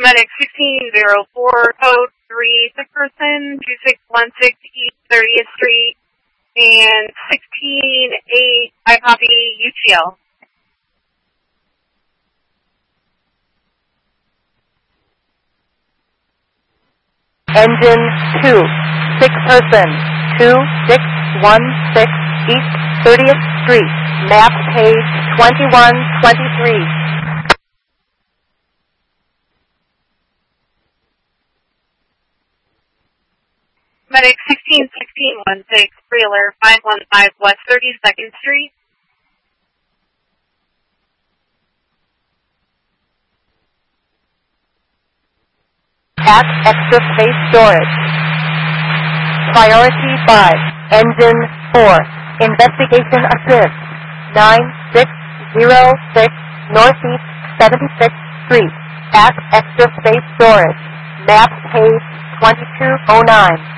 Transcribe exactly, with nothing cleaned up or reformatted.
Medic sixteen oh four, code three, sick person, two six one six East thirtieth Street, and sixteen eight, I copy U T L. Engine two, sick person, two six one six East thirtieth Street, map page twenty-one twenty-three. Medic sixteen sixteen one six, trailer five one five West thirty-second Street. At extra space storage. Priority five, engine four, investigation assist, nine six zero six Northeast seventy-sixth Street, at extra space storage, map page twenty-two oh nine.